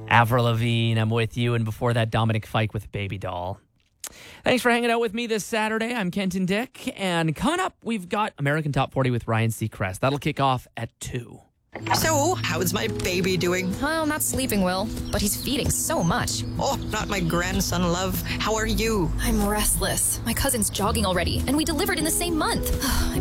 Avril Lavigne, I'm with you. And before that, Dominic Fike with Baby Doll. Thanks for hanging out with me this Saturday. I'm Kenton Dick. And coming up, we've got American Top 40 with Ryan Seacrest. That'll kick off at 2. So, how's my baby doing? Well, not sleeping well, but he's feeding so much. Oh, not my grandson, love. How are you? I'm restless. My cousin's jogging already, and we delivered in the same month.